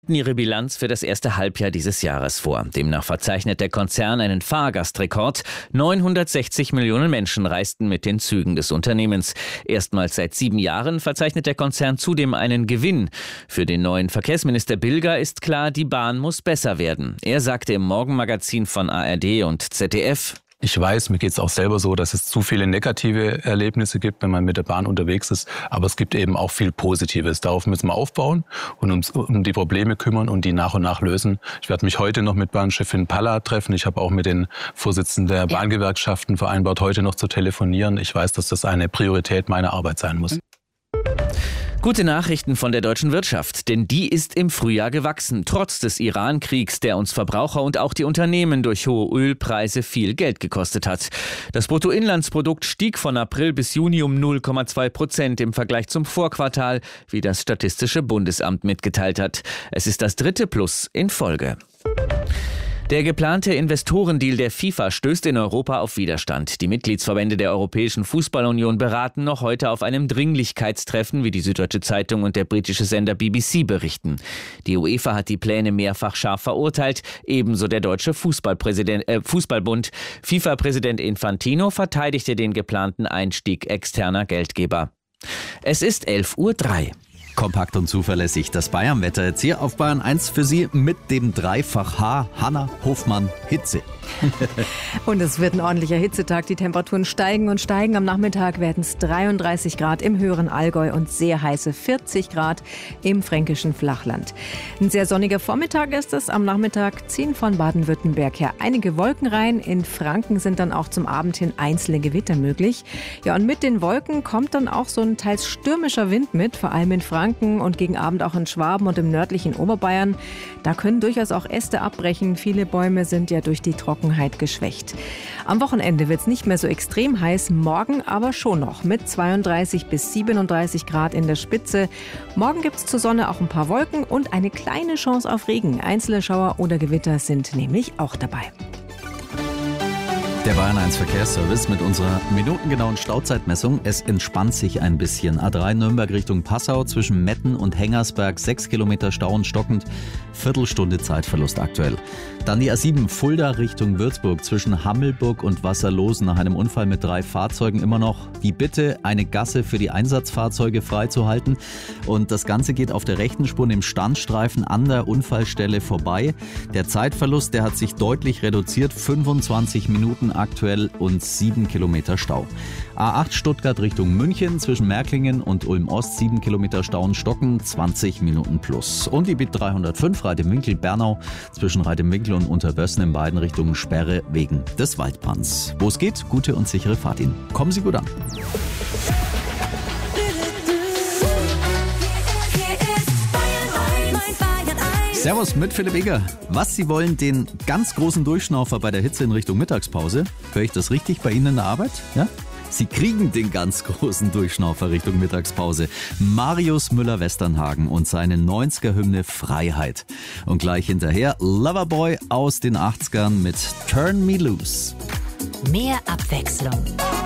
legten ihre Bilanz für das erste Halbjahr dieses Jahres vor. Demnach verzeichnet der Konzern einen Fahrgastrekord. 960 Millionen Menschen reisten mit den Zügen des Unternehmens. Erstmals seit 7 Jahren verzeichnet der Konzern zudem einen Gewinn. Für den neuen Verkehrsminister Bilger ist klar, die Bahn muss besser werden. Er sagte im Morgenmagazin von ARD und ZDF: Ich weiß, mir geht es auch selber so, dass es zu viele negative Erlebnisse gibt, wenn man mit der Bahn unterwegs ist. Aber es gibt eben auch viel Positives. Darauf müssen wir aufbauen und um die Probleme kümmern und die nach und nach lösen. Ich werde mich heute noch mit Bahnchefin Palla treffen. Ich habe auch mit den Vorsitzenden der Bahngewerkschaften vereinbart, heute noch zu telefonieren. Ich weiß, dass das eine Priorität meiner Arbeit sein muss. Gute Nachrichten von der deutschen Wirtschaft, denn die ist im Frühjahr gewachsen, trotz des Iran-Kriegs, der uns Verbraucher und auch die Unternehmen durch hohe Ölpreise viel Geld gekostet hat. Das Bruttoinlandsprodukt stieg von April bis Juni um 0,2% im Vergleich zum Vorquartal, wie das Statistische Bundesamt mitgeteilt hat. Es ist das 3. Plus in Folge. Der geplante Investorendeal der FIFA stößt in Europa auf Widerstand. Die Mitgliedsverbände der Europäischen Fußballunion beraten noch heute auf einem Dringlichkeitstreffen, wie die Süddeutsche Zeitung und der britische Sender BBC berichten. Die UEFA hat die Pläne mehrfach scharf verurteilt, ebenso der deutsche Fußballbund. FIFA-Präsident Infantino verteidigte den geplanten Einstieg externer Geldgeber. Es ist 11:03 Uhr. Kompakt und zuverlässig das Bayern-Wetter jetzt hier auf Bayern 1 für Sie mit dem Dreifach-H, Hanna, Hofmann, Hitze. Und es wird ein ordentlicher Hitzetag. Die Temperaturen steigen und steigen. Am Nachmittag werden es 33 Grad im höheren Allgäu und sehr heiße 40 Grad im fränkischen Flachland. Ein sehr sonniger Vormittag ist es. Am Nachmittag ziehen von Baden-Württemberg her einige Wolken rein. In Franken sind dann auch zum Abend hin einzelne Gewitter möglich. Ja, und mit den Wolken kommt dann auch so ein teils stürmischer Wind mit, vor allem in Franken und gegen Abend auch in Schwaben und im nördlichen Oberbayern. Da können durchaus auch Äste abbrechen. Viele Bäume sind ja durch die Trockenheit geschwächt. Am Wochenende wird es nicht mehr so extrem heiß, morgen aber schon noch mit 32 bis 37 Grad in der Spitze. Morgen gibt es zur Sonne auch ein paar Wolken und eine kleine Chance auf Regen. Einzelne Schauer oder Gewitter sind nämlich auch dabei. Der Bayern 1 Verkehrsservice mit unserer minutengenauen Stauzeitmessung. Es entspannt sich ein bisschen. A3 Nürnberg Richtung Passau zwischen Metten und Hengersberg 6 Kilometer Stau und stockend. Viertelstunde Zeitverlust aktuell. Dann die A7 Fulda Richtung Würzburg zwischen Hammelburg und Wasserloosen nach einem Unfall mit 3 Fahrzeugen immer noch die Bitte, eine Gasse für die Einsatzfahrzeuge freizuhalten. Und das Ganze geht auf der rechten Spur im Standstreifen an der Unfallstelle vorbei. Der Zeitverlust, der hat sich deutlich reduziert. 25 Minuten aktuell und 7 Kilometer Stau. A8 Stuttgart Richtung München zwischen Märklingen und Ulm-Ost 7 Kilometer Stau und Stocken, 20 Minuten plus. Und die BIT 305 Reidemünkel-Bernau zwischen Reidemünkel und Unterbössen in beiden Richtungen Sperre wegen des Waldbrands. Wo es geht, gute und sichere Fahrt Ihnen. Kommen Sie gut an. Servus mit Philipp Eger. Was Sie wollen, den ganz großen Durchschnaufer bei der Hitze in Richtung Mittagspause? Höre ich das richtig bei Ihnen in der Arbeit? Ja? Sie kriegen den ganz großen Durchschnaufer Richtung Mittagspause. Marius Müller-Westernhagen und seine 90er-Hymne Freiheit. Und gleich hinterher Loverboy aus den 80ern mit Turn Me Loose. Mehr Abwechslung